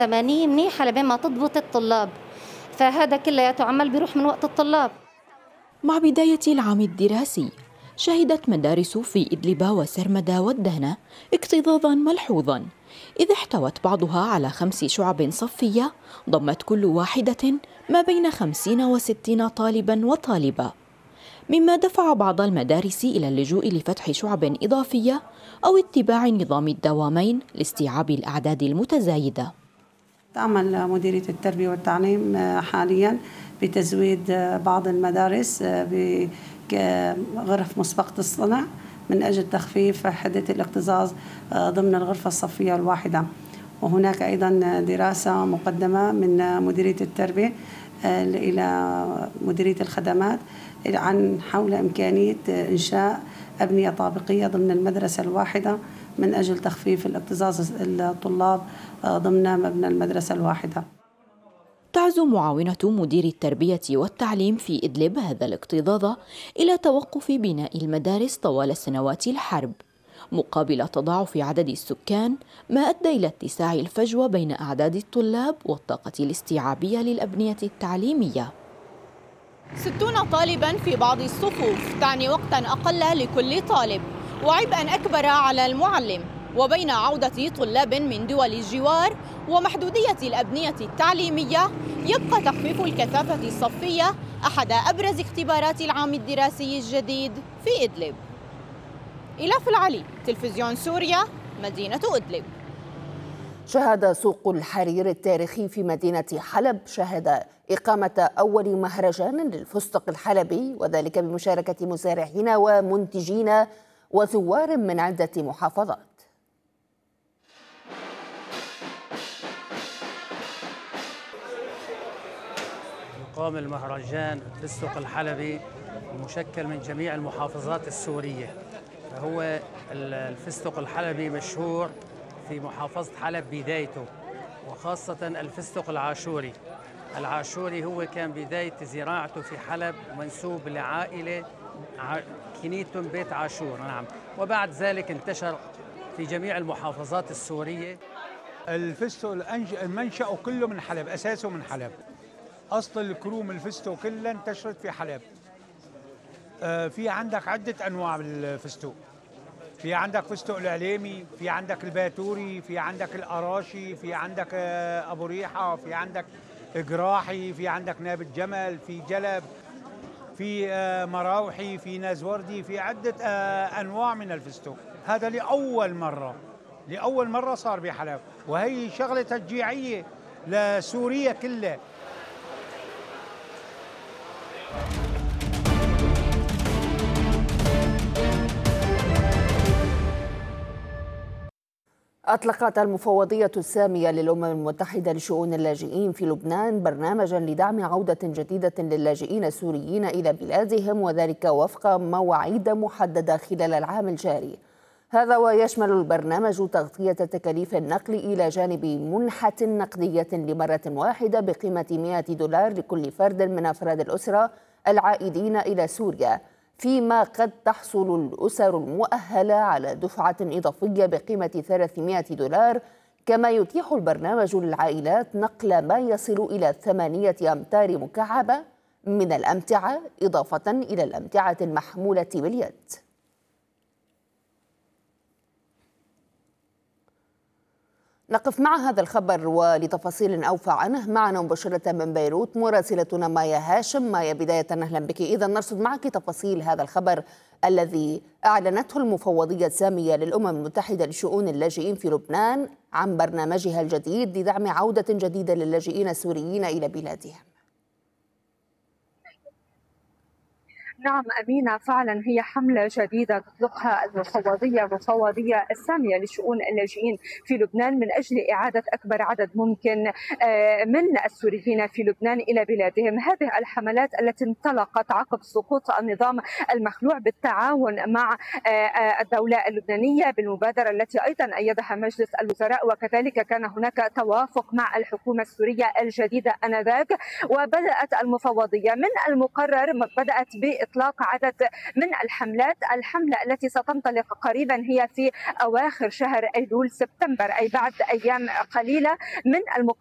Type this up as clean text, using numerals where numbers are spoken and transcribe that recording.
زمنية منيحة لبين ما تضبط الطلاب، فهذا كلياته عمال بيروح من وقت الطلاب. مع بداية العام الدراسي شهدت مدارس في إدلب وسرمدا والدهنة اكتظاظا ملحوظا، إذ احتوت بعضها على 5 شعب صفية ضمت كل واحدة ما بين 50 و60 طالبا وطالبة، مما دفع بعض المدارس إلى اللجوء لفتح شعب إضافية أو اتباع نظام الدوامين لاستيعاب الأعداد المتزايدة. تعمل مديرية التربية والتعليم حاليا بتزويد بعض المدارس بغرف مسبقة الصنع من أجل تخفيف حدة الاكتظاظ ضمن الغرفة الصفية الواحدة. وهناك أيضا دراسة مقدمة من مديرية التربية إلى مديرية الخدمات عن حول إمكانية إنشاء أبنية طابقية ضمن المدرسة الواحدة من أجل تخفيف الاكتظاظ الطلاب ضمن مبنى المدرسة الواحدة. تعزو معاونة مدير التربية والتعليم في إدلب هذا الاكتظاظ إلى توقف بناء المدارس طوال سنوات الحرب مقابل تضاعف عدد السكان، ما أدى إلى اتساع الفجوة بين أعداد الطلاب والطاقة الاستيعابية للأبنية التعليمية. 60 طالبا في بعض الصفوف تعني وقتا أقل لكل طالب وعبئا أكبر على المعلم، وبين عودة طلاب من دول الجوار ومحدودية الأبنية التعليمية يبقى تخفيف الكثافة الصفية أحد أبرز اختبارات العام الدراسي الجديد في إدلب. إلاف العلي، تلفزيون سوريا، مدينة إدلب. شهد سوق الحرير التاريخي في مدينة حلب إقامة أول مهرجان للفستق الحلبي، وذلك بمشاركة مزارعين ومنتجين وزوار من عدة محافظات. يقام المهرجان الفستق الحلبي المشكل من جميع المحافظات السورية. فهو الفستق الحلبي مشهور في محافظة حلب بدايته، وخاصة الفستق العاشوري. العاشوري هو كان بداية زراعته في حلب منسوب لعائلة كنيتم بيت عاشور، نعم، وبعد ذلك انتشر في جميع المحافظات السورية. الفستق المنشأ كله من حلب، أساسه من حلب، أصل الكروم الفستق كلها انتشرت في حلب. في عندك عدة أنواع بالفستق، في عندك فستق العليمي، في عندك الباتوري، في عندك الأراشي، في عندك أبو ريحة، في عندك جراحي، في عندك نابت جمل، في جلب، في مراوحي، في نازوردي، في عدة أنواع من الفستق. هذا لأول مرة صار بحلب، وهي شغلة تشجيعية لسوريا كلها. أطلقت المفوضية السامية للأمم المتحدة لشؤون اللاجئين في لبنان برنامجا لدعم عودة جديدة للاجئين السوريين إلى بلادهم، وذلك وفق مواعيد محددة خلال العام الجاري. هذا ويشمل البرنامج تغطية تكاليف النقل إلى جانب منحة نقدية لمرة واحدة بقيمة $100 لكل فرد من أفراد الأسرة العائدين إلى سوريا، فيما قد تحصل الأسر المؤهلة على دفعة إضافية بقيمة $300، كما يتيح البرنامج للعائلات نقل ما يصل إلى 8 أمتار مكعبة من الأمتعة، إضافة إلى الأمتعة المحمولة باليد. نقف مع هذا الخبر ولتفاصيل أوفى عنه معنا مباشرة من بيروت مراسلتنا مايا هاشم. مايا، بداية أهلا بك. إذا نرصد معك تفاصيل هذا الخبر الذي أعلنته المفوضية السامية للأمم المتحدة لشؤون اللاجئين في لبنان عن برنامجها الجديد لدعم عودة جديدة للاجئين السوريين إلى بلادهم. نعم أمينة، فعلا هي حملة جديدة تطلقها المفوضية السامية لشؤون اللاجئين في لبنان من أجل إعادة أكبر عدد ممكن من السوريين في لبنان إلى بلادهم. هذه الحملات التي انطلقت عقب سقوط النظام المخلوع بالتعاون مع الدولة اللبنانية بالمبادرة التي أيضا أيدها مجلس الوزراء، وكذلك كان هناك توافق مع الحكومة السورية الجديدة آنذاك. وبدأت المفوضية من المقرر بدأت إطلاق عدد من الحملات. الحملة التي ستنطلق قريبا هي في أواخر شهر أيلول سبتمبر، أي بعد أيام قليلة من